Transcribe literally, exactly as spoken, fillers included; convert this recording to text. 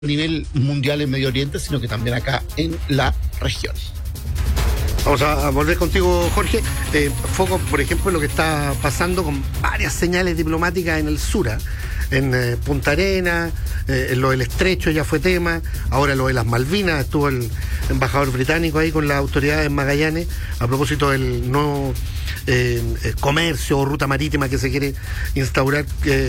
a nivel mundial en Medio Oriente, sino que también acá en la región. Vamos a, a volver contigo, Jorge. Eh, foco, por ejemplo, en lo que está pasando con varias señales diplomáticas en el sur, ¿eh? en eh, Punta Arenas, eh, en lo del Estrecho ya fue tema, ahora lo de las Malvinas, estuvo el embajador británico ahí con las autoridades en Magallanes a propósito del nuevo eh, comercio o ruta marítima que se quiere instaurar. Eh,